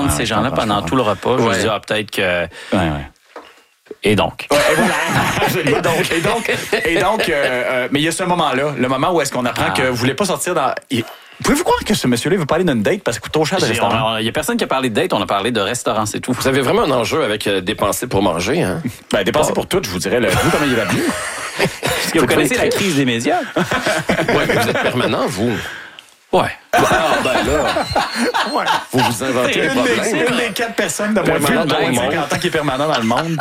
entendre ces gens-là pendant tout le repas. Je me dis, peut-être que... Et donc? Et donc, mais il y a ce moment-là, le moment où est-ce qu'on apprend que vous voulez pas sortir dans... Pouvez-vous croire que ce monsieur-là veut parler d'une date parce que coûte trop cher de restaurant? Il y a personne qui a parlé de date, on a parlé de restaurant, c'est tout. Vous avez vraiment un enjeu avec dépenser pour manger, hein? Ben, dépenser pour tout, je vous dirais. Vous, comment il va bien? Est-ce que vous connaissez la crise des médias? Oui, vous êtes permanent, vous. Ouais. Ben là, vous vous inventez des problèmes. Une des 4 personnes de moins de 50 ans qui est permanent dans le monde.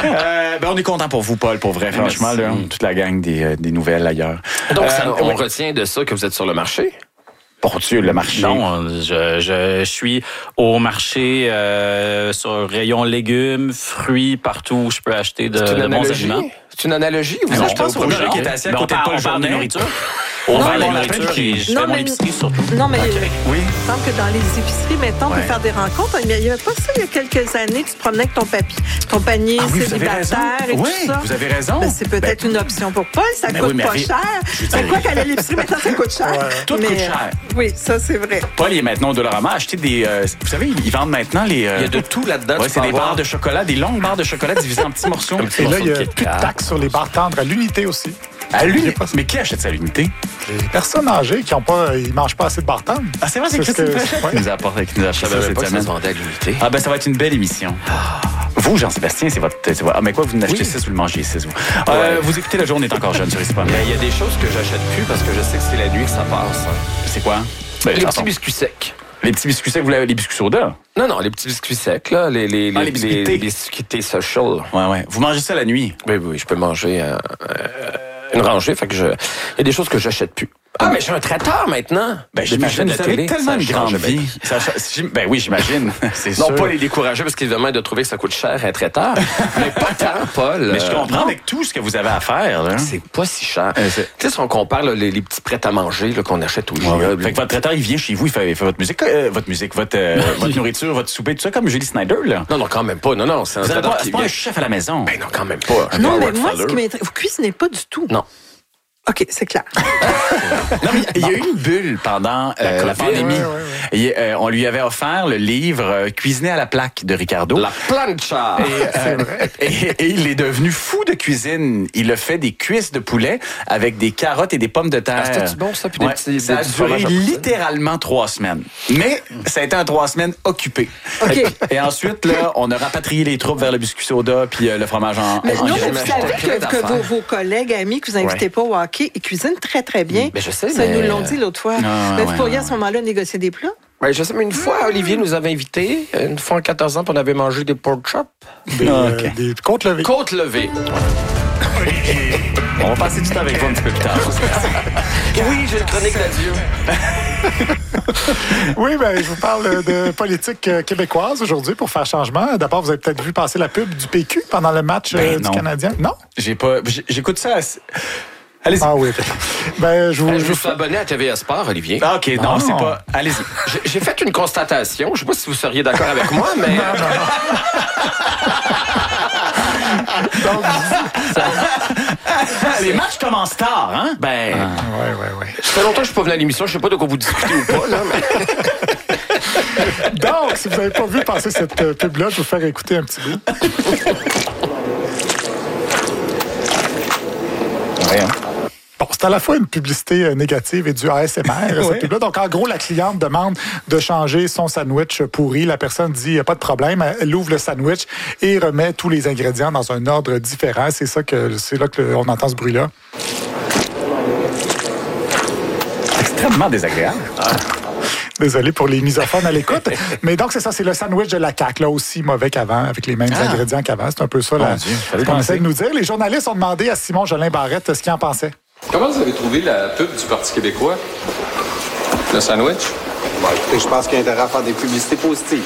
On est content pour vous, Paul, pour vrai, franchement. Là, toute la gang des nouvelles ailleurs. Donc, on retient de ça que vous êtes sur le marché? Pour Dieu, le marché. Non, je suis au marché sur rayon légumes, fruits, partout où je peux acheter de bons aliments. C'est une analogie? Vous achetez au projet qui est assis à côté de Paul Journet. Nourriture. On vend la nourriture et je fais mon épicerie surtout. Non, mais oui. il me semble que dans les épiceries, maintenant, on peut faire des rencontres. Il n'y avait pas ça il y a quelques années. Tu te promenais avec ton panier célibataire et tout ça. Vous avez raison. Ben, c'est peut-être une option pour Paul. Ça coûte pas cher. C'est quoi qu'aller à l'épicerie, maintenant, ça coûte cher. Tout coûte cher. Oui, ça, c'est vrai. Paul, il est maintenant au Dollarama. Acheter des... vous savez, ils vendent maintenant les... Il y a de tout là-dedans. Oui, c'est des barres de chocolat, des longues barres de chocolat divisées en petits morceaux. Et là, il n'y a plus de taxes sur les barres tendres à l'unité aussi. À l'unité? Mais qui achète ça à l'unité? Les personnes âgées qui ils mangent pas assez de barres tendres. Ah, c'est vrai, c'est Christine Fréchette qui nous a apporté ça cette semaine. Ça à l'unité. Ah, ben ça va être une belle émission. Vous, Jean-Sébastien, c'est votre... Ah, mais quoi, vous n'achetez 6 ou vous le mangez 6, vous? Vous écoutez Le Jour, on est encore jeune sur Hispanique. Il y a des choses que j'achète plus parce que je sais que c'est la nuit que ça passe. C'est quoi? Les petits biscuits secs. Les petits biscuits secs, vous l'avez, les biscuits soda? Non, les petits biscuits secs, là. Les biscuits social. Ouais. Vous mangez ça la nuit? Oui, je peux manger une rangée. Fait que il y a des choses que j'achète plus. Ah, mais j'ai un traiteur maintenant. Ben, j'imagine, vous avez tellement une grande vie. Ben oui, j'imagine. C'est sûr. Non, pas les décourager parce qu'évidemment, de trouver que ça coûte cher un traiteur. Mais pas tant, Paul. Mais je comprends avec tout ce que vous avez à faire, là. C'est pas si cher. Tu sais, si on compare là, les petits prêts à manger là, qu'on achète au Giga. Fait que votre traiteur, il vient chez vous, il fait votre musique, votre nourriture, votre souper, tout ça, comme Julie Snyder, là. Non, quand même pas. Non, c'est un traiteur qui c'est pas un chef à la maison. Ben non, quand même pas. Non, mais moi, ce qui m'intéresse, vous cuisinez pas du tout. Non. OK, c'est clair. Non, mais il y a eu une bulle pendant la pandémie. Et, on lui avait offert le livre Cuisiner à la plaque de Ricardo. La plancha! Et il est devenu fou de cuisine. Il a fait des cuisses de poulet avec des carottes et des pommes de terre. C'était bon, ça? Puis des petits, ça a duré littéralement 3 semaines. Mais ça a été un 3 semaines occupé. OK. Et ensuite, là, on a rapatrié les troupes vers le biscuit soda puis le fromage en Mais non, graines. mais vous savez que vos collègues, amis que vous invitez pas au hockey, ils cuisinent très, très bien. Mais je sais, ça, nous l'ont dit l'autre fois. Mais vous pourriez à ce moment-là négocier des plats? Oui, je sais, mais une fois, Olivier nous avait invités, une fois en 14 ans, puis on avait mangé des pork chops. Des côtes levées. Côtes levées. On va passer du temps avec vous un petit peu plus tard. Oui, j'ai une chronique d'adieu. Oui, je vous parle de politique québécoise aujourd'hui pour faire changement. D'abord, vous avez peut-être vu passer la pub du PQ pendant le match du Canadien. Non? J'écoute ça. Allez-y. Ah oui. Je me suis abonné à TVA Sport, Olivier. Ah, OK, non, c'est pas... Allez-y. J'ai fait une constatation. Je sais pas si vous seriez d'accord avec moi, mais... Les matchs commencent tard, hein? Ouais. Ça fait longtemps que je suis pas venu à l'émission. Je sais pas de quoi vous discutez ou pas, là, mais... Donc, si vous n'avez pas vu passer cette pub-là, je vais vous faire écouter un petit bout. Ouais, hein? Bon, c'est à la fois une publicité négative et du ASMR, cette pub-là. Donc, en gros, la cliente demande de changer son sandwich pourri. La personne dit, il n'y a pas de problème. Elle ouvre le sandwich et remet tous les ingrédients dans un ordre différent. C'est là qu'on entend ce bruit-là. Extrêmement désagréable. Désolé pour les misophones à l'écoute. Mais donc, c'est ça, c'est le sandwich de la CAQ, là, aussi mauvais qu'avant, avec les mêmes ingrédients qu'avant. C'est un peu ça ce qu'on essaie de nous dire. Les journalistes ont demandé à Simon Jolin Barrette ce qu'il en pensait. Comment vous avez trouvé la pub du Parti québécois? Le sandwich? Bon, écoutez, je pense qu'il y a intérêt à faire des publicités positives.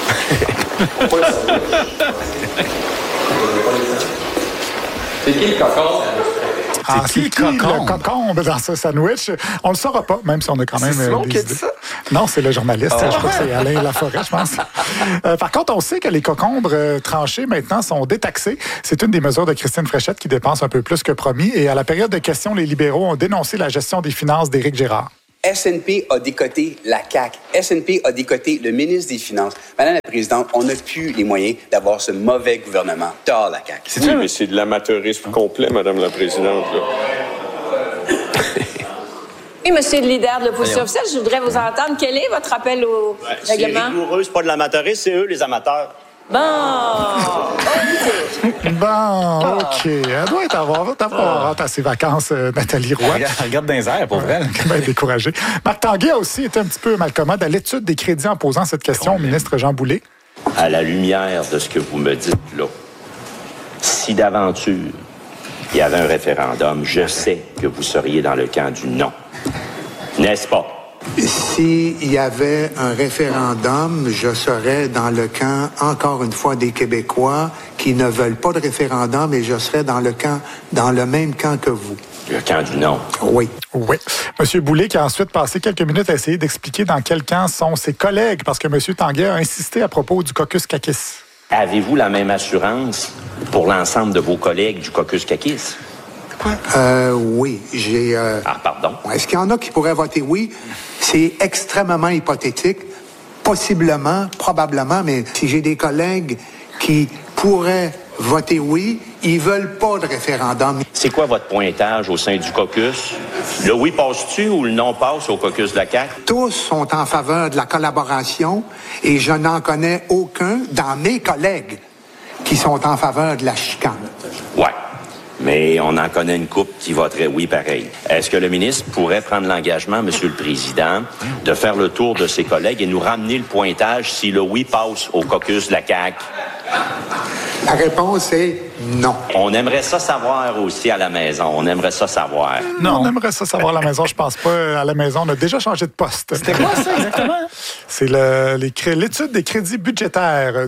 C'est qui le cocon? C'est qui le cocon dans ce sandwich? On le saura pas, même si on a quand même C'est Simon des qui a idées. dit ça? Non, c'est le journaliste. Je crois que c'est Alain Laforêt, je pense. Par contre, on sait que les cocombres tranchés, maintenant, sont détaxés. C'est une des mesures de Christine Fréchette qui dépense un peu plus que promis. Et à la période de questions, les libéraux ont dénoncé la gestion des finances d'Éric Girard. SNP a décoté la CAQ. SNP a décoté le ministre des Finances. Madame la Présidente, on n'a plus les moyens d'avoir ce mauvais gouvernement. Tard, la CAQ. Oui, mais c'est de l'amateurisme complet, Madame la Présidente. Là. Oui, monsieur le leader de l'opposition officielle, je voudrais vous entendre. Quel est votre appel au règlement? C'est rigoureux, c'est pas de l'amateurisme, c'est eux les amateurs. Bon. Bon, OK. Elle doit avoir hâte à ses vacances, Nathalie Roy. Regarde dans les airs, pour vrai. Bien découragée. Marc Tanguay a aussi été un petit peu malcommode à l'étude des crédits en posant cette question au ministre Jean Boulet. À la lumière de ce que vous me dites là, si d'aventure il y avait un référendum, je sais que vous seriez dans le camp du non. N'est-ce pas? S'il y avait un référendum, je serais dans le camp, encore une fois, des Québécois qui ne veulent pas de référendum et je serais dans le même camp que vous. Le camp du non. Oui. Oui. M. Boulet qui a ensuite passé quelques minutes à essayer d'expliquer dans quel camp sont ses collègues parce que M. Tanguay a insisté à propos du caucus Kakis. Avez-vous la même assurance pour l'ensemble de vos collègues du caucus Kakis? Oui, j'ai... Ah, pardon? Est-ce qu'il y en a qui pourraient voter oui? C'est extrêmement hypothétique. Possiblement, probablement, mais si j'ai des collègues qui pourraient voter oui, ils veulent pas de référendum. C'est quoi votre pointage au sein du caucus? Le oui passe-tu ou le non passe au caucus de la CAQ? Tous sont en faveur de la collaboration et je n'en connais aucun dans mes collègues qui sont en faveur de la chicane. Ouais. Mais on en connaît une couple qui voterait oui pareil. Est-ce que le ministre pourrait prendre l'engagement, Monsieur le Président, de faire le tour de ses collègues et nous ramener le pointage si le oui passe au caucus de la CAQ? La réponse est non. On aimerait ça savoir aussi à la maison. On aimerait ça savoir. Non, on aimerait ça savoir à la maison. Je pense pas à la maison. On a déjà changé de poste. C'était quoi ça exactement? C'est l'étude des crédits budgétaires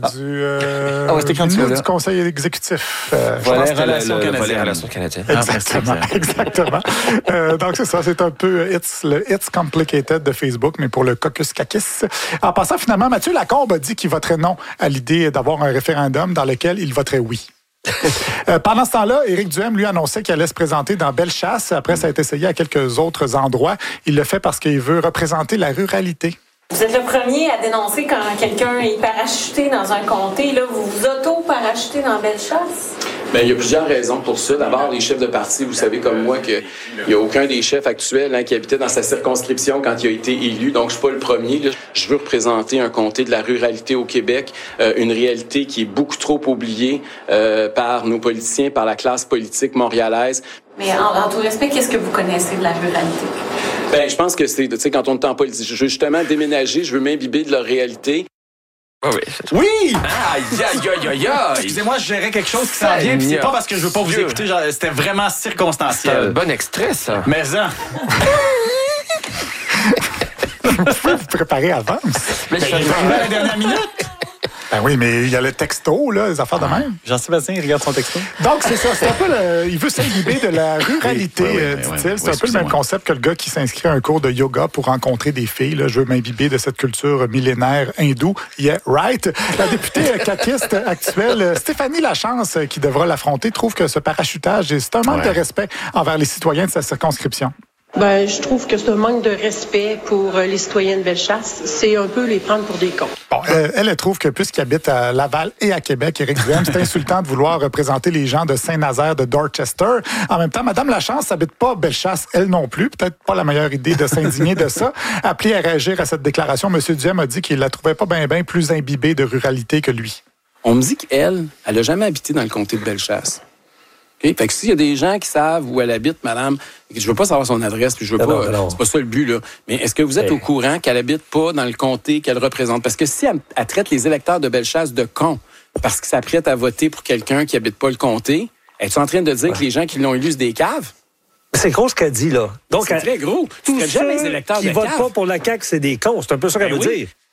du Conseil exécutif. Volet Relations canadiennes. Exactement. Donc c'est ça, c'est un peu le It's Complicated de Facebook, mais pour le caucus Kakis. En passant, finalement, Mathieu Lacombe a dit qu'il voterait non à l'idée d'avoir un référendum dans lequel il voterait oui. Pendant ce temps-là, Éric Duhaime lui annonçait qu'il allait se présenter dans Bellechasse. Après, ça a été essayé à quelques autres endroits. Il le fait parce qu'il veut représenter la ruralité. Vous êtes le premier à dénoncer quand quelqu'un est parachuté dans un comté. Là, vous vous auto-parachutez dans Bellechasse? Bien, il y a plusieurs raisons pour ça. D'abord, les chefs de parti, vous savez comme moi qu'il n'y a aucun des chefs actuels qui habitait dans sa circonscription quand il a été élu. Donc, je suis pas le premier. Là. Je veux représenter un comté de la ruralité au Québec, une réalité qui est beaucoup trop oubliée par nos politiciens, par la classe politique montréalaise. Mais en tout respect, qu'est-ce que vous connaissez de la ruralité? Bien, je pense que c'est, tu sais, quand on est en politique, je veux justement déménager, je veux m'imbiber de leur réalité. Oui! Aïe! Excusez-moi, je gérais quelque chose qui s'en vient, puis c'est pas parce que je veux pas vous écouter, c'était vraiment circonstanciel. C'est un bon extrait, ça. Mais ça. Vous pouvez vous préparer avant. Mais je à la dernière minute. Ben oui, mais il y a le texto, là, les affaires de même. Jean-Sébastien, il regarde son texto. Donc, c'est ça. C'est un peu il veut s'imbiber de la ruralité, dit-il. C'est un peu le même concept que le gars qui s'inscrit à un cours de yoga pour rencontrer des filles. Là. Je veux m'imbiber de cette culture millénaire hindoue. Yeah, right. La députée caquiste actuelle, Stéphanie Lachance, qui devra l'affronter, trouve que ce parachutage, c'est un manque de respect envers les citoyens de sa circonscription. Ben, je trouve que c'est un manque de respect pour les citoyens de Bellechasse. C'est un peu les prendre pour des cons. Bon, elle trouve que puisqu'il habite à Laval et à Québec, Éric Duhaime, c'est insultant de vouloir représenter les gens de Saint-Nazaire, de Dorchester. En même temps, Mme Lachance n'habite pas Bellechasse, elle non plus. Peut-être pas la meilleure idée de s'indigner de ça. Appelé à réagir à cette déclaration, M. Duhaime a dit qu'il la trouvait pas bien plus imbibée de ruralité que lui. On me dit qu'elle n'a jamais habité dans le comté de Bellechasse. Okay? Fait que s'il y a des gens qui savent où elle habite, madame, je veux pas savoir son adresse, puis je veux pas. C'est pas ça le but, là. Mais est-ce que vous êtes au courant qu'elle habite pas dans le comté qu'elle représente? Parce que si elle traite les électeurs de Bellechasse de cons parce qu'ils s'apprêtent à voter pour quelqu'un qui habite pas le comté, es-tu en train de dire que les gens qui l'ont élu, c'est des caves? C'est gros ce qu'elle dit, là. Donc, c'est très gros. Tous ceux qui votent pas pour la CAQ, c'est des cons. C'est un peu ça qu'elle veut dire.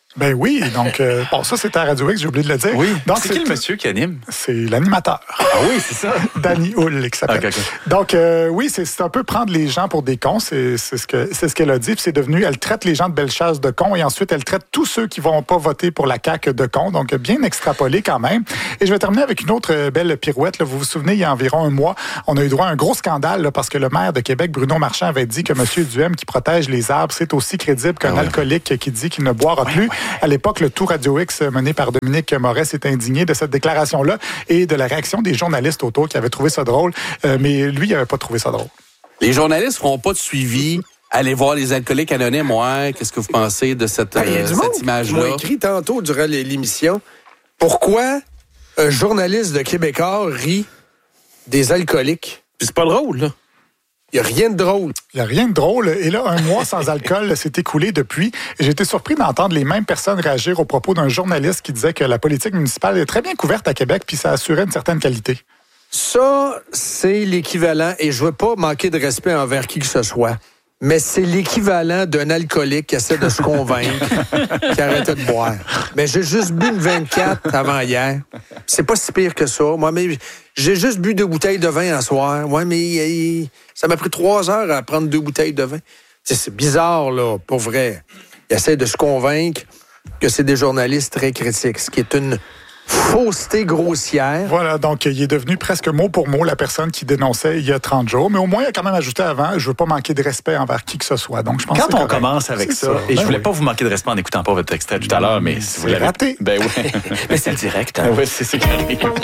Ben oui, donc bon, ça c'était à Radio X, j'ai oublié de le dire. Oui. Donc, c'est qui le monsieur qui anime? C'est l'animateur. Ah oui, c'est ça. Danny Hull, qui s'appelle. Okay. Donc oui, c'est un peu prendre les gens pour des cons, c'est ce qu'elle a dit. Puis c'est devenu, elle traite les gens de Bellechasse de cons et ensuite elle traite tous ceux qui vont pas voter pour la CAQ de cons. Donc bien extrapolé quand même. Et je vais terminer avec une autre belle pirouette. Là. Vous vous souvenez, il y a environ un mois, on a eu droit à un gros scandale là, parce que le maire de Québec, Bruno Marchand, avait dit que M. Duhem, qui protège les arbres, c'est aussi crédible qu'un alcoolique qui dit qu'il ne boira plus. À l'époque, le Tout Radio X mené par Dominique Moret s'est indigné de cette déclaration-là et de la réaction des journalistes autour qui avaient trouvé ça drôle, mais lui, il n'avait pas trouvé ça drôle. Les journalistes feront pas de suivi. Allez voir les alcooliques anonymes, qu'est-ce que vous pensez de cette image-là? Ils m'ont écrit tantôt durant l'émission, pourquoi un journaliste de Québécois rit des alcooliques? Puis c'est pas drôle, là. Il n'y a rien de drôle. Il n'y a rien de drôle. Et là, un mois sans alcool s'est écoulé depuis. Et j'ai été surpris d'entendre les mêmes personnes réagir au propos d'un journaliste qui disait que la politique municipale est très bien couverte à Québec puis ça assurait une certaine qualité. Ça, c'est l'équivalent, et je veux pas manquer de respect envers qui que ce soit, mais c'est l'équivalent d'un alcoolique qui essaie de se convaincre qu'il arrêtait de boire. Mais j'ai juste bu une 24 avant hier. C'est pas si pire que ça. Moi, mais j'ai juste bu 2 bouteilles de vin un soir. Ouais, mais ça m'a pris 3 heures à prendre 2 bouteilles de vin. C'est bizarre, là, pour vrai. Il essaie de se convaincre que c'est des journalistes très critiques, ce qui est une fausseté grossière. Voilà, donc il est devenu presque mot pour mot la personne qui dénonçait il y a 30 jours. Mais au moins, il a quand même ajouté avant, je veux pas manquer de respect envers qui que ce soit. Donc, je pense quand on commence avec ça, et je voulais pas vous manquer de respect en n'écoutant pas votre extrait tout à l'heure, mais si vous l'avez raté. Ben oui. Mais c'est le direct. Oui, c'est ce qui arrive.